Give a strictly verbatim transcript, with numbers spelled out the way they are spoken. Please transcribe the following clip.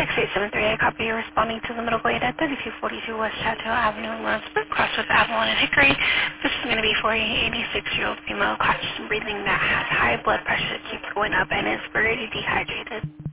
six eight seven three, I copy you responding to the middle grade at thirty-two forty-two West Chateau Avenue in Lawrenceburg, crossed with Avalon and Hickory. This is going to be for a eighty-six-year-old female conscious and breathing that has high blood pressure that keeps going up and is very dehydrated.